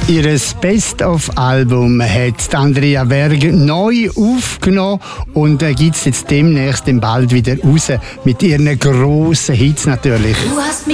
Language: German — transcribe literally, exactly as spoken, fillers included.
Ihr Best-of-Album hat Andrea Berg neu aufgenommen und äh, gibt es jetzt demnächst bald wieder raus mit ihren grossen Hits natürlich. Du hast mich